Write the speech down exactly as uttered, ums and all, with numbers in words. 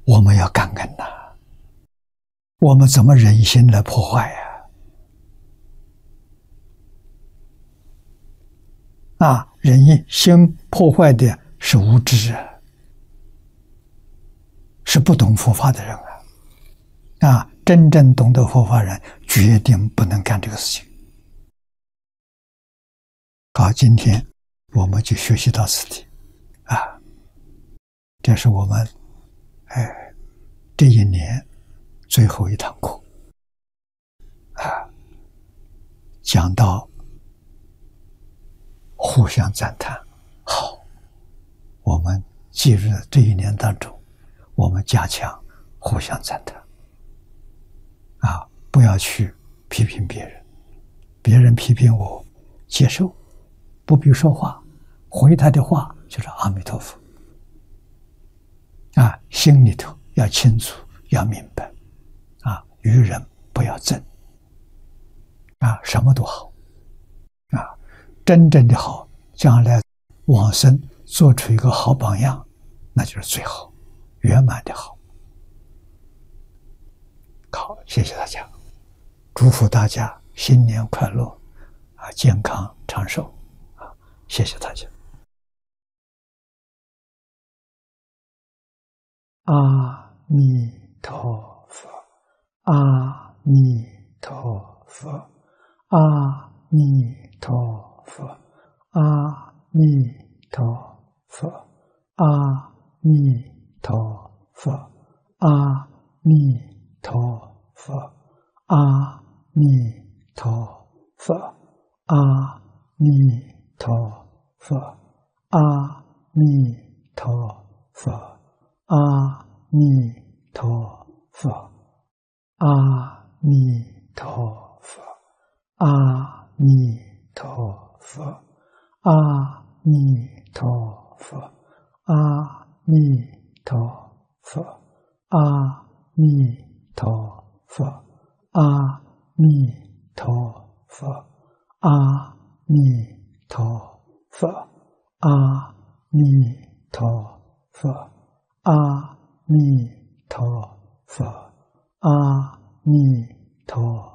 我们要感恩呐、啊！我们怎么忍心来破坏呀？啊，忍心破坏的是无知啊，是不懂佛法的人啊！啊，真正懂得佛法人，决定不能干这个事情。好，今天我们就学习到此地，啊，这是我们哎这一年最后一堂课，啊，讲到互相赞叹。好，我们记住这一年当中，我们加强互相赞叹，啊，不要去批评别人，别人批评我，接受，不必说话，回他的话就是阿弥陀佛。啊，心里头要清楚，要明白，啊，与人不要争，啊，什么都好，啊，真正的好，将来往生做出一个好榜样，那就是最好，圆满的好。好，谢谢大家，祝福大家新年快乐，啊，健康长寿，啊，谢谢大家。阿弥陀佛，阿弥陀佛，阿弥陀佛，阿弥陀佛，阿弥陀佛，阿弥陀佛，阿弥陀佛，阿弥陀佛，阿弥陀佛。阿弥陀佛，阿弥陀佛，阿弥陀佛，阿弥陀佛，阿弥陀佛，阿弥陀佛，阿弥陀佛，阿弥陀佛，阿弥陀佛。阿弥陀佛，阿弥陀